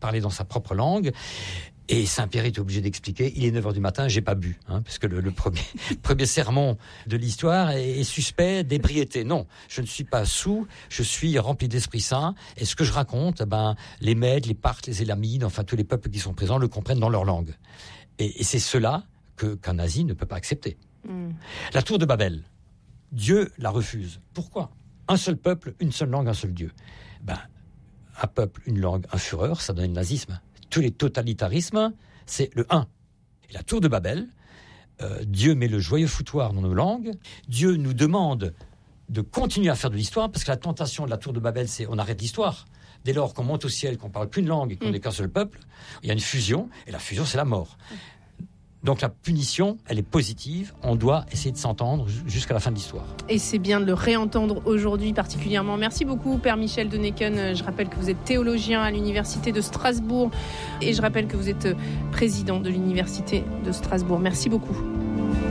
parler dans sa propre langue. Et Saint-Pierre est obligé d'expliquer, il est 9h du matin, j'ai pas bu, parce que le premier sermon de l'histoire est suspect d'ébriété. Non, je ne suis pas saoul, je suis rempli d'Esprit Saint, et ce que je raconte, les Mèdes, les Parthes, les Élamides, enfin tous les peuples qui sont présents le comprennent dans leur langue. Et c'est cela qu'un nazi ne peut pas accepter. La tour de Babel, Dieu la refuse. Pourquoi ? Un seul peuple, une seule langue, un seul Dieu. Un peuple, une langue, un Führer, ça donne le nazisme. Tous les totalitarismes, c'est le 1. Et la tour de Babel, Dieu met le joyeux foutoir dans nos langues. Dieu nous demande de continuer à faire de l'histoire, parce que la tentation de la tour de Babel, c'est on arrête l'histoire. Dès lors qu'on monte au ciel, qu'on parle plus une langue et qu'on n'est qu'un seul peuple, il y a une fusion, et la fusion, c'est la mort. Donc la punition, elle est positive. On doit essayer de s'entendre jusqu'à la fin de l'histoire. Et c'est bien de le réentendre aujourd'hui particulièrement. Merci beaucoup, Père Michel Donneken. Je rappelle que vous êtes théologien à l'Université de Strasbourg. Et je rappelle que vous êtes président de l'Université de Strasbourg. Merci beaucoup.